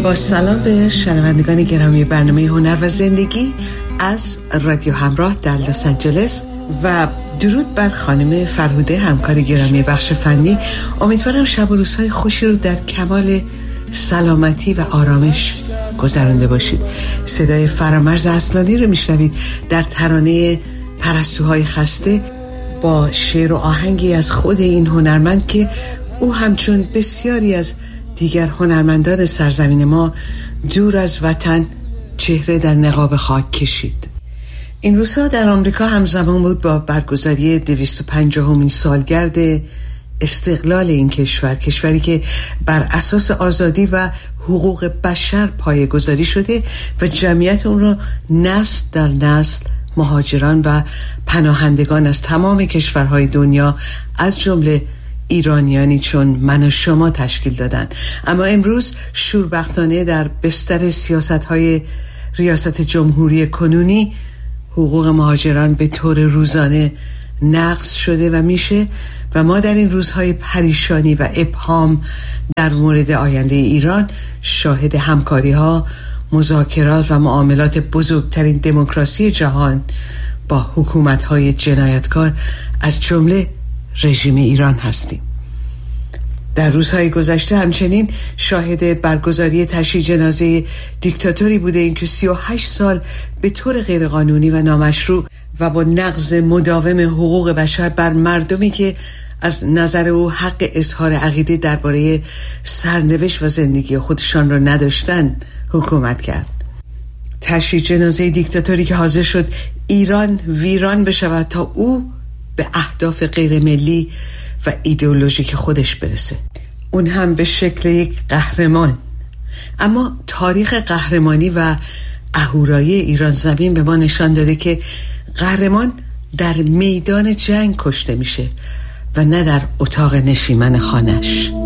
با سلام به شنوندگان گرامی برنامه هنر و زندگی از رادیو همراه در لس آنجلس و درود بر خانم فرهوده همکار گرامی بخش فنی. امیدوارم شب و روزهای خوشی رو در کمال سلامتی و آرامش گذرانده باشید. صدای فرامرز اصلانی رو میشنوید در ترانه پرستوهای خسته با شعر و آهنگی از خود این هنرمند که او همچون بسیاری از دیگر هنرمندان سرزمین ما دور از وطن چهره در نقاب خاک کشید. این روزها در آمریکا همزمان بود با برگزاری 250مین سالگرد استقلال این کشور، کشوری که بر اساس آزادی و حقوق بشر پایه‌گذاری شده و جمعیت اون را نسل در نسل مهاجران و پناهندگان از تمام کشورهای دنیا از جمله ایرانیانی چون من و شما تشکیل دادن. اما امروز شوربختانه در بستر سیاست‌های ریاست جمهوری کنونی حقوق مهاجران به طور روزانه نقض شده و میشه و ما در این روزهای پریشانی و ابهام در مورد آینده ایران شاهد همکاری‌ها، مذاکرات و معاملات بزرگترین دموکراسی جهان با حکومت‌های جنایتکار از جمله رژیم ایران هستیم. در روزهای گذشته همچنین شاهد برگزاری تشییع جنازه دیکتاتوری بوده این که 38 سال به طور غیرقانونی و نامشروع و با نقض مداوم حقوق بشر بر مردمی که از نظر او حق اظهار عقیده درباره سرنوشت و زندگی خودشان را نداشتن حکومت کرد. تشییع جنازه دیکتاتوری که حاضر شد ایران ویران بشود تا او به اهداف غیر ملی و ایدئولوژیک خودش برسه، اون هم به شکل یک قهرمان. اما تاریخ قهرمانی و اهورایی ایران زمین به ما نشان داده که قهرمان در میدان جنگ کشته میشه و نه در اتاق نشیمن خانش.